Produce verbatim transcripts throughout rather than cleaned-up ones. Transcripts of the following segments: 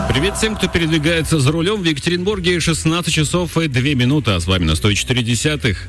Привет всем, кто передвигается за рулем. В Екатеринбурге шестнадцать часов и две минуты. А с вами на сто четыре десятых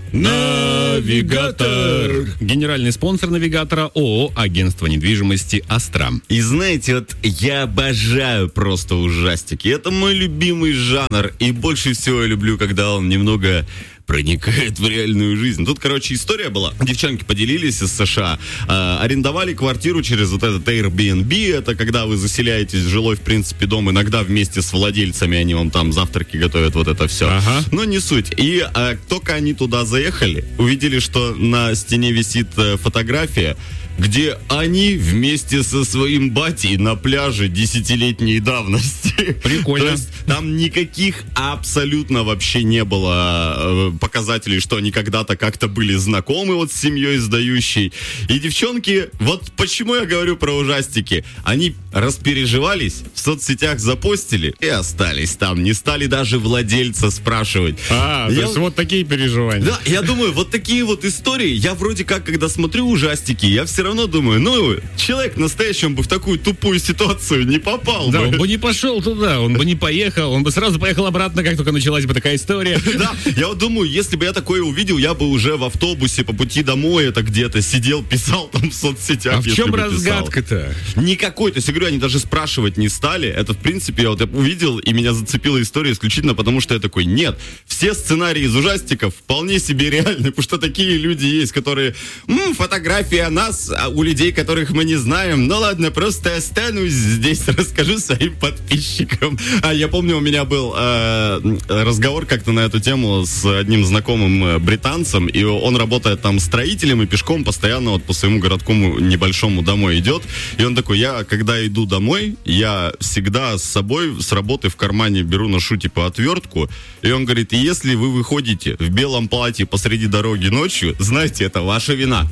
Навигатор. Генеральный спонсор Навигатора ООО «Агентство недвижимости Астра». И знаете, вот я обожаю просто ужастики. Это мой любимый жанр. И больше всего я люблю, когда он немного проникает в реальную жизнь. Тут, короче, история была. Девчонки поделились из США. Э, арендовали квартиру через вот этот Airbnb. Это когда вы заселяетесь в жилой, в принципе, дом. Иногда вместе с владельцами они вам там завтраки готовят, вот это все. Ага. Но не суть. И э, только они туда заехали, увидели, что на стене висит э, фотография, где они вместе со своим батей на пляже десятилетней давности. Прикольно. То есть там никаких абсолютно вообще не было э, показателей, что они когда-то как-то были знакомы вот с семьей сдающей. И девчонки, вот почему я говорю про ужастики, они распереживались, в соцсетях запостили и остались там. Не стали даже владельца спрашивать. А, я... то есть вот такие переживания. Да, я думаю, вот такие вот истории, я вроде как, когда смотрю ужастики, я все равно думаю, ну, человек настоящий, он бы в такую тупую ситуацию не попал Да, бы. он бы не пошел туда, он бы не поехал, он бы сразу поехал обратно, как только началась бы такая история. Да, я вот думаю, если бы я такое увидел, я бы уже в автобусе по пути домой это где-то сидел, писал там в соцсетях. А в чем разгадка-то? Никакой. То есть, я говорю, они даже спрашивать не стали. Это, в принципе, я вот увидел, и меня зацепила история исключительно потому, что я такой, нет, все сценарии из ужастиков вполне себе реальны, потому что такие люди есть, которые, м, фотографии о нас, а у людей, которых мы не знаем, ну ладно, просто останусь здесь, расскажу своим подписчикам. А я помню, у меня был э, разговор как-то на эту тему с одним знакомым британцем, и он работает там строителем и пешком постоянно вот по своему городскому небольшому домой идет. И он такой, я когда иду домой, я всегда с собой с работы в кармане беру, ношу типа отвертку. И он говорит, если вы выходите в белом платье посреди дороги ночью, знаете, это ваша вина.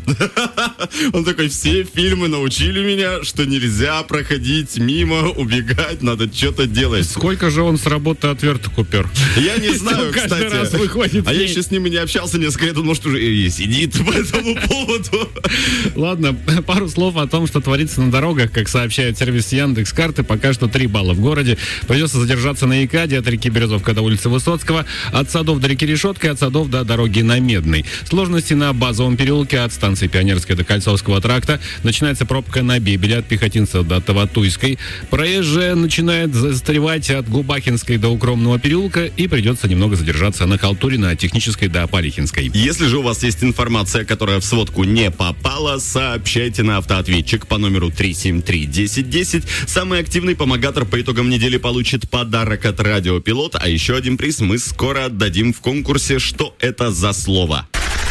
Он такой, все фильмы научили меня, что нельзя проходить мимо, убегать, надо что-то делать. Сколько же он с работы отверток упер? Я не знаю, Каждый кстати. раз выходит А с я ней. еще с ними не общался несколько лет, он, может, уже и сидит по этому поводу. Ладно, пару слов о том, что творится на дорогах. Как сообщает сервис Яндекс.Карты, пока что три балла в городе. Придется задержаться на Екаде от реки Березовка до улицы Высоцкого, от Садов до реки Решетка и от Садов до дороги на Медный. Сложности на Базовом переулке от станции Пионерская до Кольцовского тракта. Начинается пробка на Бебеля от Пехотинцев до Таватуйской. Проезжая начинает застревать от Губахинской до Укромного переулка, и придется немного задержаться на Халтурина от Технической до Апалихинской. Если же у вас есть информация, которая в сводку не попала, сообщайте на автоответчик по номеру три семь три десять десять. Самый активный помогатор по итогам недели получит подарок от Радио Пилот, а еще один приз мы скоро отдадим в конкурсе «Что это за слово?».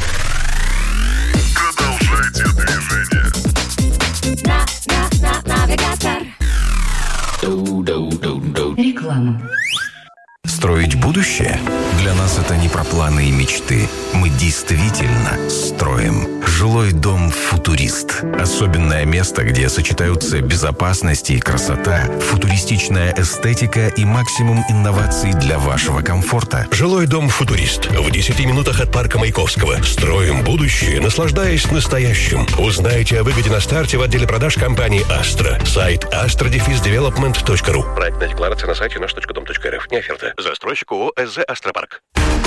Продолжайте движение. Навигатор. Реклама. Строить будущее? Для нас это не про планы и мечты. Мы действительно строим. Жилой дом «Футурист». Особенное место, где сочетаются безопасность и красота, футуристичная эстетика и максимум инноваций для вашего комфорта. Жилой дом «Футурист» в десяти минутах от парка Маяковского. Строим будущее, наслаждаясь настоящим. Узнайте о выгоде на старте в отделе продаж компании «Астра». Сайт астра дефис девелопмент точка ру. Проектная декларация на сайте наш точка дом точка рф. Не оферта. Застройщик ООО «СЗ Астропарк».